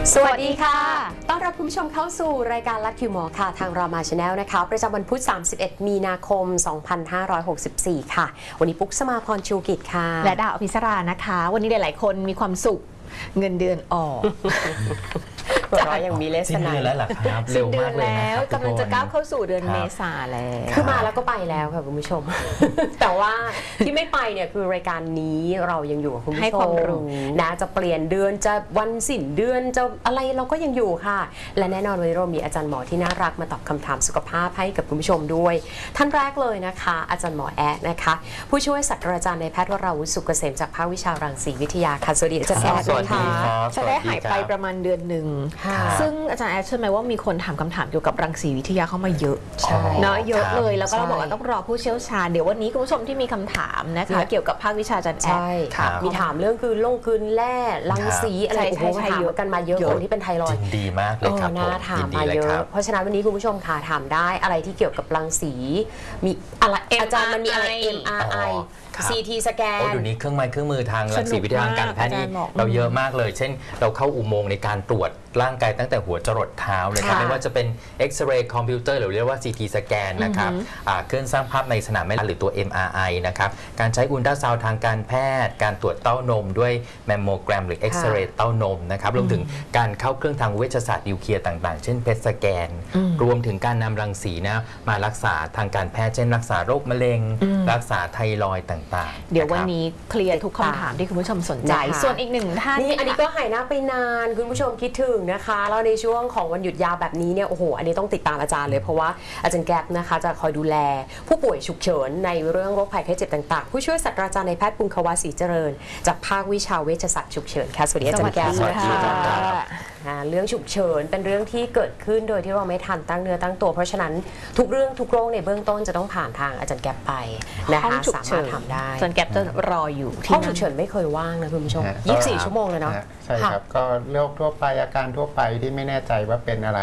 สวัสดีค่ะต้อนรับคุณผู้ชมเข้าสู่รายการลัดคิวหมอค่ะทางรามาชาแนลนะคะประจำวันพุธ31 มีนาคม 2564 ค่ะวันนี้ปุ๊กสมาพรชูกิจค่ะและดาวอภิสรานะคะวันนี้หลายๆคนมีความสุขเงินเดือนออกจะยังมีเลสนาแล้วหรอครับเร็วมากเลยแล้วกำลังจะก้าวเข้าสู่เดือนเมษาแล้วคือมาแล้วก็ไปแล้วค่ะคุณผู้ชมแต่ว่าที่ไม่ไปเนี่ยคือรายการนี้เรายังอยู่กับคุณผู้ชมนะจะเปลี่ยนเดือนจะวันสิ้นเดือนจะอะไรเราก็ยังอยู่ค่ะและแน่นอนวันนี้เรามีอาจารย์หมอที่น่ารักมาตอบคำถามสุขภาพให้กับคุณผู้ชมด้วยท่านแรกเลยนะคะอาจารย์หมอแอ๊ดนะคะผู้ช่วยศาสตราจารย์นายแพทย์วราวุฒิสุขเกษมจากภาควิชารังสีวิทยาค่ะสวัสดีอาจารย์แอ๊ดค่ะจะได้หายไปประมาณเดือนหนึ่งซึ่งอาจารย์แอดเชื่อไหมว่ามีคนถามคำถามเกี่ยวกับรังสีวิทยาเข้ามาเยอะเนาะเยอะเลยแล้วก็เราบอกว่าต้องรอผู้เชี่ยวชาญเดี๋ยววันนี้คุณผู้ชมที่มีคำถามนะคะเกี่ยวกับภาควิชาอาจารย์แอดมีถามเรื่องคือลงคืนแร่รังสีอะไรโอ้โหถามกันมาเยอะคนที่เป็นไทรอยด์ดีมากเลยครับน่าถามมาเยอะเพราะฉะนั้นวันนี้คุณผู้ชมค่ะถามได้อะไรที่เกี่ยวกับรังสีมีอะไรอาจารย์มันมีอะไร MRI CT สแกนเดี๋ยวนี้เครื่องไม้เครื่องมือทางรังสีวิทยาการแพทย์นี่เราเยอะมากเลยเช่นเราเข้าอุโมงค์ในการตรวจร่างกายตั้งแต่หัวจรดเท้าเลยครับไม่ว่าจะเป็นเอ็กซเรย์คอมพิวเตอร์หรือเรียกว่า CT สแกนนะครับเครื่องสร้างภาพในสนามแม่เหล็กหรือตัว MRI นะครับการใช้อุลตราซาวด์ทางการแพทย์การตรวจเต้านมด้วยแมมโมแกรมหรือเอ็กซเรย์เต้านมนะครับรวมถึงการเข้าเครื่องทางเวชศาสตร์นิวเคลียร์ต่างๆเช่นเพทสแกนรวมถึงการนำรังสีนะมารักษาทางการแพทย์เช่นรักษาโรคมะเร็งรักษาไทรอยด์ต่างๆเดี๋ยววันนี้เคลียร์ทุกคำถามที่คุณผู้ชมสนใจส่วนอีกหนึ่งท่านนี่อันนี้ก็หายหน้าไปนานคุณผู้ชมคิดถึงนะคะแล้วในช่วงของวันหยุดยาวแบบนี้เนี่ยโอ้โหอันนี้ต้องติดตามอาจารย์เลยเพราะว่าอาจารย์แก๊ปนะคะจะคอยดูแลผู้ป่วยฉุกเฉินในเรื่องโรคภัยไข้เจ็บต่างๆผู้ช่วยศาสตราจารย์นายแพทย์ปุณควัฒน์ศรีเจริญจากภาควิชาเวชศาสตร์ฉุกเฉินค่ะสวัสดีอาจารย์แก๊ปค่ะเรื่องฉุกเฉินเป็นเรื่องที่เกิดขึ้นโดยที่เราไม่ทันตั้งเนื้อตั้งตัวเพราะฉะนั้นทุกเรื่องทุกโรคในเบื้องต้นจะต้องผ่านทางอาจารย์แก๊ปไปนะคะสามารถทำได้อาจารย์แก๊ปจะรออยู่ห้องฉุกเฉินไม่เคยว่างนะคุณผู้ชม24 ชั่วโมงเลยเนาะใช่ครับก็โรคทั่วไปอาการทั่วไปที่ไม่แน่ใจว่าเป็นอะไร